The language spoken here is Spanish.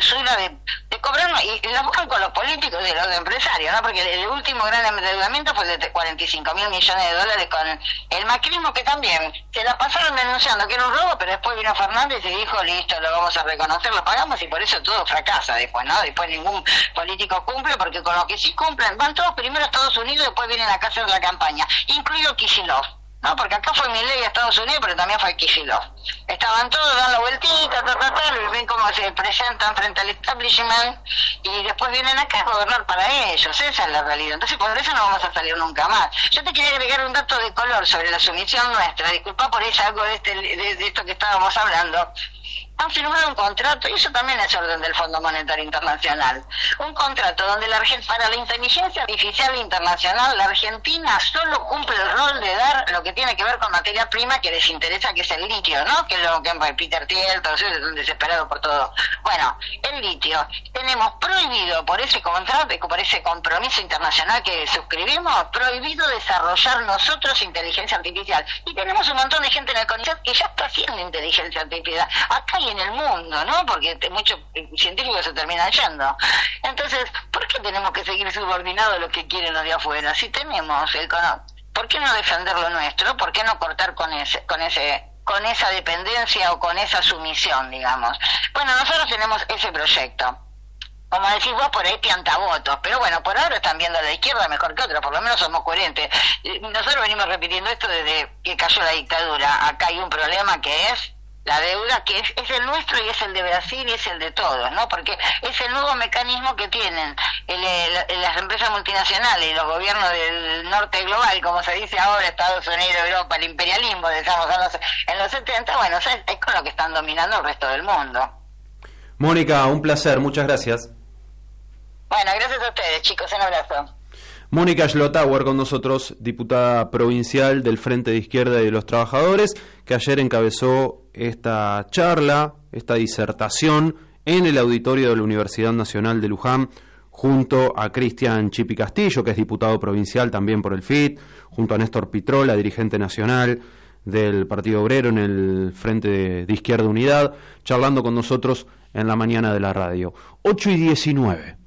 usura de cobrar, y los bancos, los políticos y los empresarios, ¿no? Porque el último gran endeudamiento fue de 45.000 millones de dólares con el macrismo, que también se la pasaron denunciando que era un robo, pero después vino Fernández y dijo, listo, lo vamos a reconocer, lo pagamos, y por eso todo fracasa después, ¿no? Después ningún político cumple, porque con lo que sí cumplen, van todos primero a Estados Unidos, después vienen acá a hacer la campaña, incluido Kicillof. No, porque acá fue Milei a Estados Unidos, pero también fue Kicillof. Estaban todos dando vueltitas, y ven cómo se presentan frente al establishment, y después vienen acá a gobernar para ellos. Esa es la realidad. Entonces, por eso no vamos a salir nunca más. Yo te quería agregar un dato de color sobre la sumisión nuestra. Disculpa por eso, algo de esto que estábamos hablando. Han firmado un contrato, y eso también es orden del Fondo Monetario Internacional, un contrato donde para la inteligencia artificial internacional, la Argentina solo cumple el rol de dar lo que tiene que ver con materia prima que les interesa, que es el litio, ¿no? Que es lo que Peter Thiel, todos ellos están desesperados por todo. Bueno, el litio, tenemos prohibido por ese contrato, por ese compromiso internacional que suscribimos, prohibido desarrollar nosotros inteligencia artificial. Y tenemos un montón de gente en el CONICET que ya está haciendo inteligencia artificial. Acá y en el mundo, ¿no? Porque muchos científicos se terminan yendo. Entonces, ¿por qué tenemos que seguir subordinados a lo que quieren los de afuera? Si tenemos ¿por qué no defender lo nuestro? ¿Por qué no cortar con esa dependencia o con esa sumisión, digamos? Bueno, nosotros tenemos ese proyecto. Como decís vos, por ahí piantavotos, pero bueno, por ahora están viendo a la izquierda mejor que otra, por lo menos somos coherentes. Nosotros venimos repitiendo esto desde que cayó la dictadura. Acá hay un problema que es la deuda, que es el nuestro y es el de Brasil y es el de todos, ¿no? Porque es el nuevo mecanismo que tienen las empresas multinacionales y los gobiernos del norte global, como se dice ahora, Estados Unidos, Europa, el imperialismo, digamos, en los 70, bueno, es con lo que están dominando el resto del mundo. Mónica, un placer, muchas gracias. Bueno, gracias a ustedes, chicos, un abrazo. Mónica Schlotauer con nosotros, diputada provincial del Frente de Izquierda y de los Trabajadores, que ayer encabezó esta charla, esta disertación en el auditorio de la Universidad Nacional de Luján, junto a Cristian Chipi Castillo, que es diputado provincial también por el FIT, junto a Néstor Pitrola, dirigente nacional del Partido Obrero en el Frente de Izquierda Unidad, charlando con nosotros en la mañana de la radio. 8:19.